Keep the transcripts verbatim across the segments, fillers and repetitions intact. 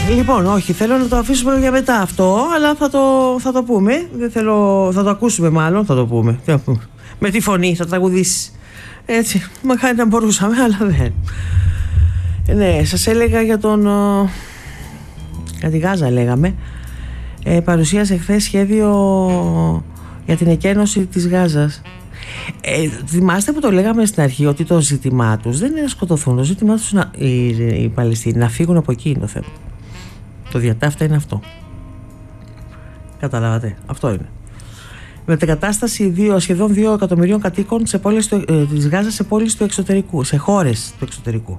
Λοιπόν, όχι, θέλω να το αφήσουμε για μετά αυτό, αλλά θα το, θα το πούμε. Δεν θέλω, θα το ακούσουμε μάλλον, θα το πούμε. Με τη φωνή, θα τραγουδήσει. Έτσι, μακάρι να μπορούσαμε, αλλά δεν. Ναι, σας έλεγα για τον... Για τη Γάζα λέγαμε. Ε, παρουσίασε χθες σχέδιο για την εκένωση της Γάζας. Ε, θυμάστε που το λέγαμε στην αρχή ότι το ζήτημά τους δεν είναι να σκοτωθούν. Το ζήτημά τους να, οι, οι Παλαιστίνοι να φύγουν από εκεί είναι το θέμα. Το διατάφτα είναι αυτό. Καταλάβατε, αυτό είναι. Μετεγκατάσταση δύο, σχεδόν δύο εκατομμυρίων κατοίκων σε πόλεις του, ε, της Γάζας σε πόλεις του εξωτερικού, σε χώρες του εξωτερικού.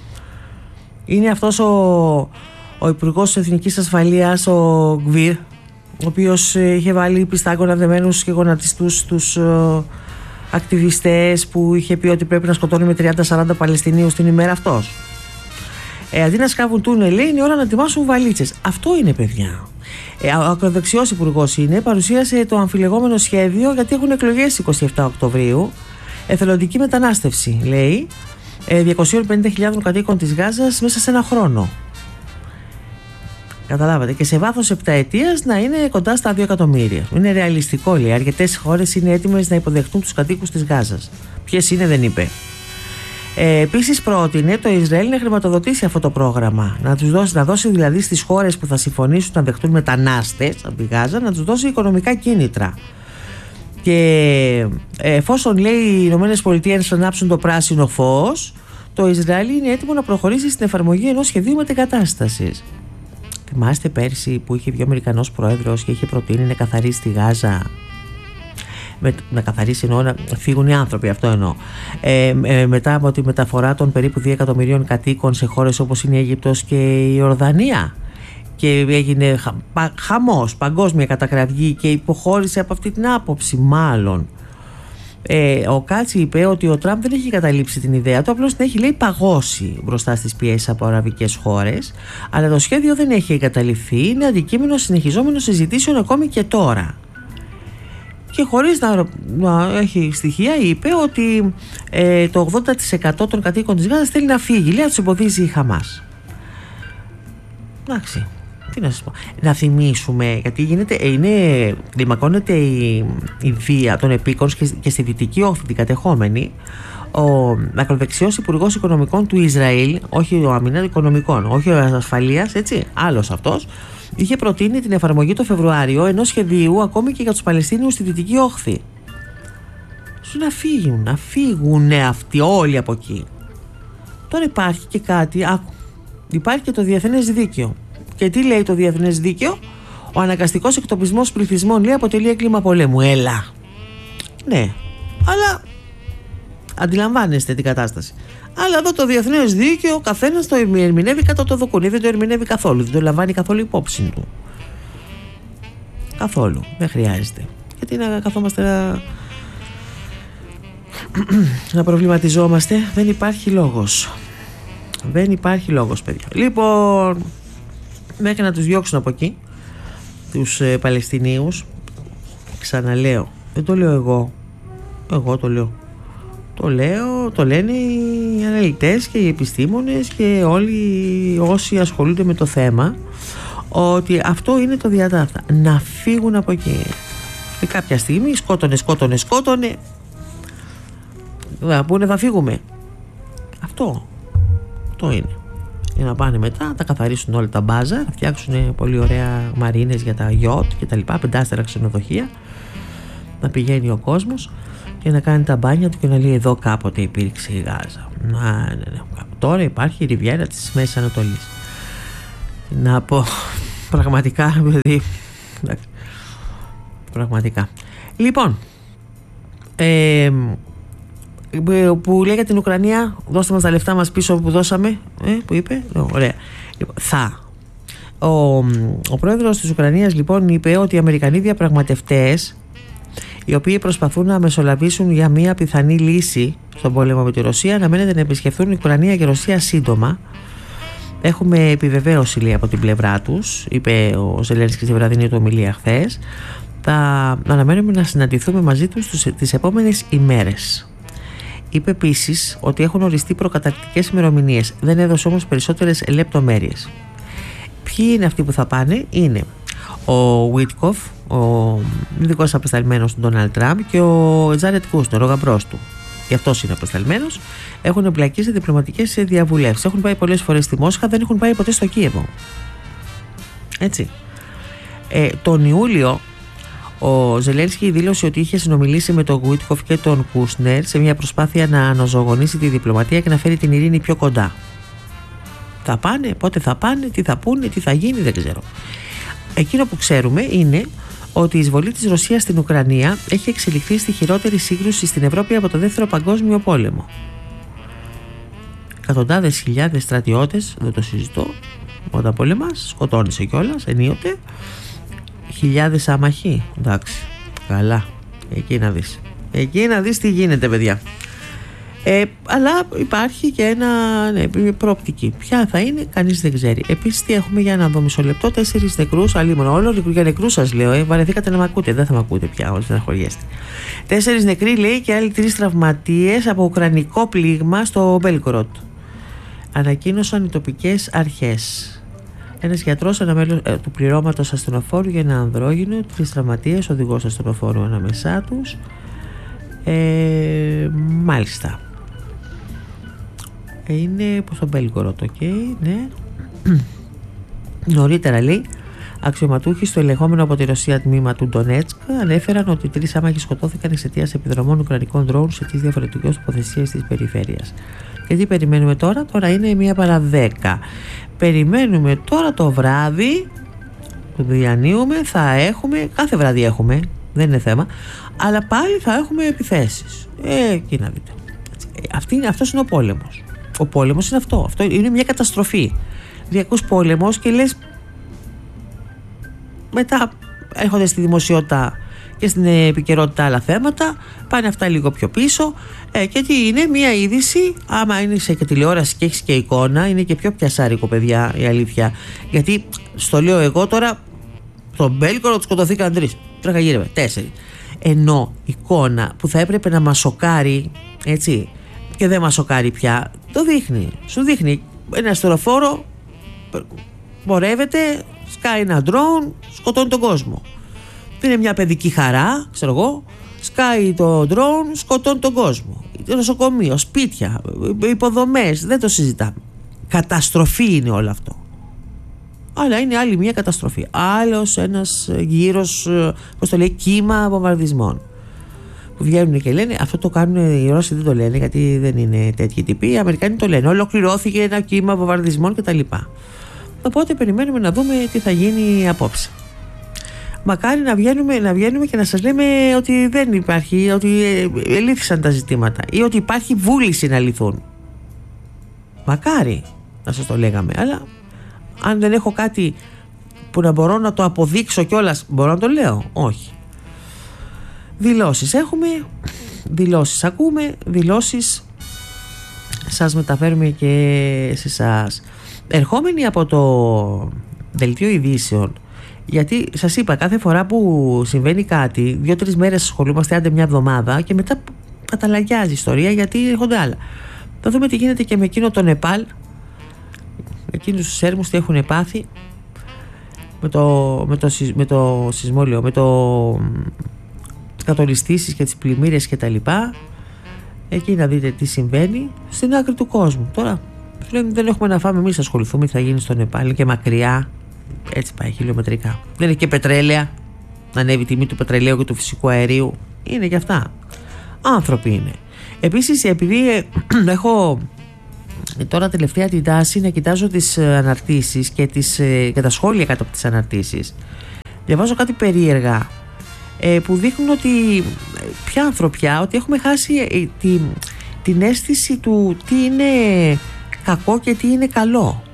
Είναι αυτός ο, ο Υπουργός Εθνικής Ασφαλείας, ο Γκβίρ, ο οποίος ε, είχε βάλει πιστάκωνα δεμένους και γονατιστούς τους ε, ακτιβιστές που είχε πει ότι πρέπει να σκοτώνει με τριάντα σαράντα Παλαιστινίους την ημέρα αυτός. Ε, αντί να σκάβουν τούνελ, λέει, είναι ώρα να ετοιμάσουν βαλίτσες. Αυτό είναι, παιδιά. Ε, ο ακροδεξιός υπουργός είναι, παρουσίασε το αμφιλεγόμενο σχέδιο γιατί έχουν εκλογές εικοστή εβδόμη Οκτωβρίου. Εθελοντική μετανάστευση, λέει, ε, διακόσιες πενήντα χιλιάδες κατοίκων της Γάζας μέσα σε ένα χρόνο. Καταλάβατε. Και σε βάθος επταετίας να είναι κοντά στα δύο εκατομμύρια. Είναι ρεαλιστικό, λέει. Αρκετές χώρες είναι έτοιμες να υποδεχτούν τους κατοίκους της Γάζας. Ποιες είναι, δεν είπε. Ε, επίσης πρότεινε το Ισραήλ να χρηματοδοτήσει αυτό το πρόγραμμα, να τους δώσει, να δώσει δηλαδή στις χώρες που θα συμφωνήσουν να δεχτούν μετανάστες από τη Γάζα, να τους δώσει οικονομικά κίνητρα. Και εφόσον, λέει, οι Ηνωμένες Πολιτείες ανάψουν το πράσινο φως, το Ισραήλ είναι έτοιμο να προχωρήσει στην εφαρμογή ενός σχεδίου μετεγκατάστασης. Θυμάστε πέρσι που είχε βγει ο Αμερικανός πρόεδρος και είχε προτείνει να καθαρίσει τη Γάζα? Με, να καθαρίσει εννοώ, να φύγουν οι άνθρωποι, αυτό εννοώ. Ε, ε, μετά από τη μεταφορά των περίπου δύο εκατομμυρίων κατοίκων σε χώρες όπως είναι η Αίγυπτος και η Ιορδανία. Και έγινε χα, πα, χαμός, παγκόσμια κατακραυγή και υποχώρησε από αυτή την άποψη, μάλλον. Ε, ο Κάτσι είπε ότι ο Τραμπ δεν έχει καταλήψει την ιδέα του, απλώς την έχει, λέει, παγώσει μπροστά στις πιέσεις από αραβικές χώρες, αλλά το σχέδιο δεν έχει εγκαταλειφθεί, είναι αντικείμενο συνεχιζόμενων συζητήσεων ακόμη και τώρα. Και χωρίς να, να έχει στοιχεία, είπε ότι ε, το ογδόντα τοις εκατό των κατοίκων της Γάζας θέλει να φύγει, λέει, να τους εμποδίζει η Χαμάς. Εντάξει, τι να σας πω. Να θυμίσουμε, γιατί γίνεται, είναι, κλιμακώνεται η, η βία των επίκων και, και στη Δυτική Όχθη την κατεχόμενη. Ο ακροδεξιός υπουργός οικονομικών του Ισραήλ, όχι ο αμυνά οικονομικών, όχι ο ασφαλείας, έτσι, άλλος αυτός, είχε προτείνει την εφαρμογή το Φεβρουάριο ενός σχεδίου ακόμη και για τους Παλαιστίνιους στη Δυτική Όχθη. Σου να φύγουν, να φύγουν αυτοί όλοι από εκεί. Τώρα υπάρχει και κάτι, α, υπάρχει και το διεθνές δίκαιο. Και τι λέει το διεθνές δίκαιο? Ο αναγκαστικός εκτοπισμός πληθυσμών, λέει, αποτελεί έγκλημα πολέμου. Έλα. Ναι, αλλά αντιλαμβάνεστε την κατάσταση. Αλλά εδώ το διεθνές δίκαιο, ο καθένας το ερμηνεύει κατά το δοκούνι, δεν το ερμηνεύει καθόλου, δεν το λαμβάνει καθόλου υπόψη του. Καθόλου, δεν χρειάζεται. Γιατί να καθόμαστε να, να προβληματιζόμαστε? Δεν υπάρχει λόγος. Δεν υπάρχει λόγος, παιδιά. Λοιπόν, μέχρι να τους διώξουν από εκεί, τους ε, Παλαιστινίους, ξαναλέω, δεν το λέω εγώ, εγώ το λέω. Το λέω, το λένε οι αναλυτές και οι επιστήμονες και όλοι όσοι ασχολούνται με το θέμα, ότι αυτό είναι το διατάφτα. Να φύγουν από εκεί. Και κάποια στιγμή σκότωνε, σκότωνε, σκότωνε. Να πούνε θα φύγουμε. Αυτό. Αυτό είναι. Για να πάνε μετά, τα καθαρίσουν όλα τα μπάζα, θα φτιάξουν πολύ ωραία μαρίνες για τα γιότ και τα λοιπά, πεντάστερα ξενοδοχεία, να πηγαίνει ο κόσμος και να κάνει τα μπάνια του και να λέει εδώ κάποτε υπήρξε η Γάζα. Να, ναι, ναι. Τώρα υπάρχει η Ριβιέρα της Μέσης Ανατολής. Να πω πραγματικά, δηλαδή, πραγματικά. Λοιπόν, ε, που λέει για την Ουκρανία, δώστε μας τα λεφτά μας πίσω που δώσαμε, ε, που είπε, ωραία. Λοιπόν, θα. Ο, ο πρόεδρος της Ουκρανίας, λοιπόν, είπε ότι οι Αμερικανοί διαπραγματευτές, οι οποίοι προσπαθούν να μεσολαβήσουν για μια πιθανή λύση στον πόλεμο με τη Ρωσία, αναμένεται να επισκεφθούν η Ουκρανία και η Ρωσία σύντομα. Έχουμε επιβεβαίωση, λέει, από την πλευρά τους, είπε ο Ζελένσκι στη βραδινή του ομιλία χθες. Θα αναμένουμε να συναντηθούμε μαζί τους τις επόμενες ημέρες. Είπε επίσης ότι έχουν οριστεί προκαταρκτικές ημερομηνίες. Δεν έδωσε όμως περισσότερες λεπτομέρειες. Ποιοι είναι αυτοί που θα πάνε? Είναι ο Βίτκοφ, ο ειδικός απεσταλμένος του Ντόναλντ Τραμπ, και ο Τζάρετ Κούσνερ, ο γαμπρός του. Και αυτός είναι απεσταλμένος. Έχουν εμπλακεί σε διπλωματικές διαβουλεύσεις. Έχουν πάει πολλές φορές στη Μόσχα, δεν έχουν πάει ποτέ στο Κίεβο. Έτσι. Ε, τον Ιούλιο ο Ζελένσκι δήλωσε ότι είχε συνομιλήσει με τον Γουίτκοφ και τον Κούσνερ σε μια προσπάθεια να αναζωογονήσει τη διπλωματία και να φέρει την ειρήνη πιο κοντά. Θα πάνε, πότε θα πάνε, τι θα πούνε, τι θα γίνει, δεν ξέρω. Εκείνο που ξέρουμε είναι ότι η εισβολή της Ρωσίας στην Ουκρανία έχει εξελιχθεί στη χειρότερη σύγκρουση στην Ευρώπη από το Δεύτερο Παγκόσμιο Πόλεμο. Εκατοντάδες χιλιάδες στρατιώτες, δεν το συζητώ, όταν πολεμάς, σκοτώνεσαι κιόλας ενίοτε. Χιλιάδες άμαχοι, εντάξει, καλά, εκεί να δεις. Εκεί να δεις τι γίνεται, παιδιά. Ε, αλλά υπάρχει και ένα, ναι, προοπτική. Ποια θα είναι, κανείς δεν ξέρει. Επίσης, τι έχουμε, για να δω μισό λεπτό, τέσσερις νεκρούς, αλλήμον. Όλο για νεκρούς σας λέω, ε, βαρεθήκατε να με ακούτε, δεν θα με ακούτε πια, όλοι στεναχωριέστε. Τέσσερις νεκροί, λέει, και άλλοι τρεις τραυματίες από ουκρανικό πλήγμα στο Μπέλγκοροντ. Ανακοίνωσαν οι τοπικές αρχές. Ένας γιατρός, ένα μέλος ε, του πληρώματος ασθενοφόρου για ένα ανδρόγυνο, τρεις τραυματίες, οδηγός ασθενοφόρου ανάμεσά τους. Ε, μάλιστα. Ε, είναι προς τον Μπέλγκοροντ, οκ, okay, ναι. Νωρίτερα, λέει, αξιωματούχοι στο ελεγχόμενο από τη Ρωσία τμήμα του Ντονέτσκ ανέφεραν ότι τρεις άμαχοι σκοτώθηκαν εξαιτίας επιδρομών ουκρανικών ντρόουν σε τις διαφορετικές τοποθεσίες της περιφέρειας. Και τι περιμένουμε τώρα? Τώρα είναι μία παρά δέκα. Περιμένουμε τώρα το βράδυ που διανύουμε, θα έχουμε, κάθε βράδυ έχουμε, δεν είναι θέμα, αλλά πάλι θα έχουμε επιθέσεις. Ε, εκεί να δείτε. Αυτή, αυτός είναι ο πόλεμος. Ο πόλεμος είναι αυτό. Αυτό είναι μια καταστροφή. Διακούς πόλεμος και λες, μετά έρχονται στη δημοσιότητα και στην επικαιρότητα άλλα θέματα, πάνε αυτά λίγο πιο πίσω, ε, και τι είναι, μια είδηση, άμα είναι σε τηλεόραση και έχεις και εικόνα, είναι και πιο πιασάρικο, παιδιά, η αλήθεια. Γιατί στο λέω εγώ τώρα, στον Μπέλγκοροντ σκοτωθήκαν τρεις, τρέχα τέσσερις. Ενώ εικόνα που θα έπρεπε να μας σοκάρει, έτσι, και δεν μας σοκάρει πια, το δείχνει. Σου δείχνει ένα αστεροφόρο, πορεύεται, σκάει ένα ντρόουν, σκοτώνει τον κόσμο. Είναι μια παιδική χαρά, ξέρω εγώ, σκάει το ντρόουν, σκοτώνει τον κόσμο. Νοσοκομείο, σπίτια, υποδομές, δεν το συζητάμε. Καταστροφή είναι όλο αυτό. Αλλά είναι άλλη μια καταστροφή. Άλλος ένας γύρος, πώς το λέει, κύμα βομβαρδισμών. Που βγαίνουν και λένε, αυτό το κάνουν οι Ρώσοι, δεν το λένε γιατί δεν είναι τέτοιοι τύποι. Οι Αμερικάνοι το λένε. Ολοκληρώθηκε ένα κύμα βομβαρδισμών κτλ. Οπότε περιμένουμε να δούμε τι θα γίνει απόψε. Μακάρι να βγαίνουμε, να βγαίνουμε και να σας λέμε ότι δεν υπάρχει, ότι ελήφθησαν τα ζητήματα ή ότι υπάρχει βούληση να λυθούν. Μακάρι να σας το λέγαμε, αλλά αν δεν έχω κάτι που να μπορώ να το αποδείξω κιόλας, μπορώ να το λέω? Όχι. Δηλώσεις έχουμε, δηλώσεις ακούμε, δηλώσεις σας μεταφέρουμε και σε εσάς. Ερχόμενοι από το δελτίο ειδήσεων, γιατί σας είπα, κάθε φορά που συμβαίνει κάτι, δύο-τρεις μέρες ασχολούμαστε, άντε μια εβδομάδα, και μετά καταλαγιάζει η ιστορία γιατί έρχονται άλλα. Θα δούμε τι γίνεται και με εκείνο το Νεπάλ, εκείνους τους έρμους τι έχουν πάθει με το, με το, με το σεισμόλιο, με το κατολιστήσεις και τις πλημμύρες και τα λοιπά. Εκεί να δείτε τι συμβαίνει στην άκρη του κόσμου. Τώρα δεν έχουμε να φάμε, εμείς ασχοληθούμε τι θα γίνει στο Νεπάλ, είναι και μακριά, έτσι πάει χιλιομετρικά. Δεν είναι και πετρέλαια, να ανέβει η τιμή του πετρελαίου και του φυσικού αερίου, είναι και αυτά. Άνθρωποι είναι. Επίσης, επειδή έχω τώρα τελευταία την τάση να κοιτάζω τις αναρτήσεις και, τις, και τα σχόλια κάτω από τις αναρτήσεις, διαβάζω κάτι περίεργα ε, που δείχνουν ότι πια ανθρωπιά, ότι έχουμε χάσει ε, τη, την αίσθηση του τι είναι κακό και τι είναι καλό.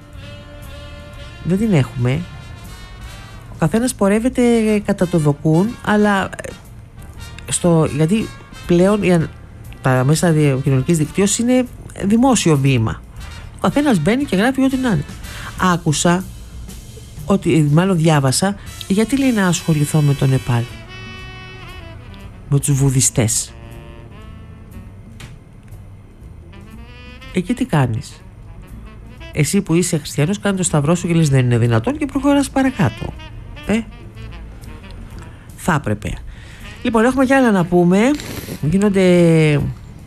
Δεν την έχουμε. Ο καθένας πορεύεται κατά το δοκούν, αλλά στο, γιατί πλέον τα μέσα κοινωνικής δικτύωσης είναι δημόσιο βήμα. Ο καθένας μπαίνει και γράφει ό,τι να είναι. Άκουσα, ότι, μάλλον διάβασα, γιατί λέει να ασχοληθώ με τον Νεπάλ, με τους βουδιστές. Εκεί τι κάνεις? Εσύ που είσαι χριστιανός, κάνε το σταυρό σου και λες δεν είναι δυνατόν και προχωράς παρακάτω. Ε, θα έπρεπε. Λοιπόν, έχουμε κι άλλα να πούμε. Γίνονται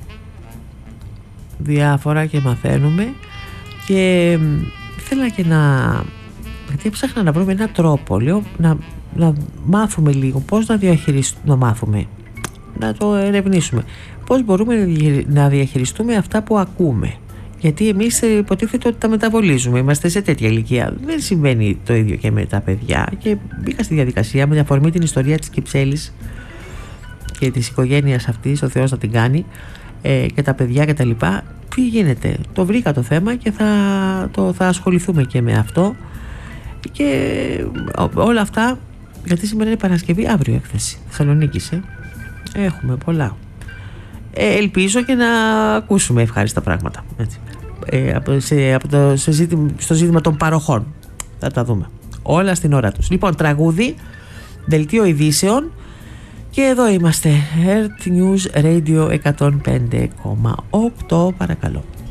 διάφορα και μαθαίνουμε. Και ήθελα και να... γιατί έψαχνα να βρούμε έναν τρόπο, λέω, να, να μάθουμε λίγο πώς να διαχειριστούμε, να μάθουμε, να το ερευνήσουμε. Πώς μπορούμε να διαχειριστούμε αυτά που ακούμε. Γιατί εμείς υποτίθεται ότι τα μεταβολίζουμε. Είμαστε σε τέτοια ηλικία. Δεν συμβαίνει το ίδιο και με τα παιδιά. Και μπήκα στη διαδικασία με αφορμή την ιστορία της Κυψέλης και της οικογένειας αυτής, ο Θεός να την κάνει, ε, και τα παιδιά και τα λοιπά. Τι γίνεται. Το βρήκα το θέμα και θα, το, θα ασχοληθούμε και με αυτό. Και όλα αυτά, γιατί σήμερα είναι Παρασκευή, αύριο έκθεση Θεσσαλονίκης. Ε. Έχουμε πολλά. Ε, ελπίζω και να ακούσουμε ευχάριστα πράγματα. Έτσι. Ε, από, σε, από το, σε ζήτημα, στο ζήτημα των παροχών. Θα τα δούμε. Όλα στην ώρα τους. Λοιπόν, τραγούδι, δελτίο ειδήσεων. Και εδώ είμαστε. Earth News Radio εκατόν πέντε κόμμα οκτώ, παρακαλώ.